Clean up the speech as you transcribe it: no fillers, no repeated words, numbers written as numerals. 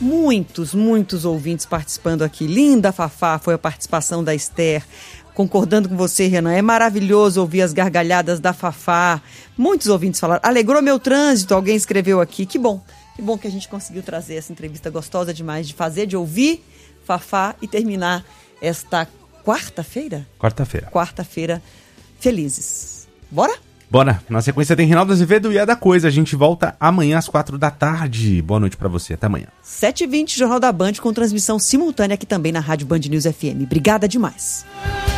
Muitos ouvintes participando aqui. Linda, Fafá, foi a participação da Esther. Concordando com você, Renan, é maravilhoso ouvir as gargalhadas da Fafá. Muitos ouvintes falaram, alegrou meu trânsito, alguém escreveu aqui. Que bom que a gente conseguiu trazer essa entrevista gostosa demais de fazer, de ouvir Fafá e terminar esta quarta-feira felizes. Bora? Bora. Na sequência tem Reinaldo Azevedo e É da Coisa. A gente volta amanhã às 16h. Boa noite pra você. Até amanhã. 7h20, Jornal da Band, com transmissão simultânea aqui também na Rádio Band News FM. Obrigada demais.